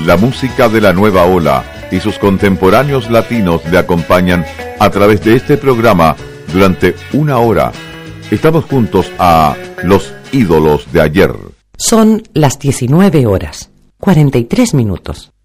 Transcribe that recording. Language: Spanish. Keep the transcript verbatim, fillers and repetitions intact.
La música de la nueva ola y sus contemporáneos latinos le acompañan a través de este programa durante una hora. Estamos juntos a los ídolos de ayer. Son las diecinueve horas, cuarenta y tres minutos.